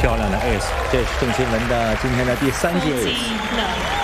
漂亮的 ace， 这是郑钦文的今天的第3记 ace。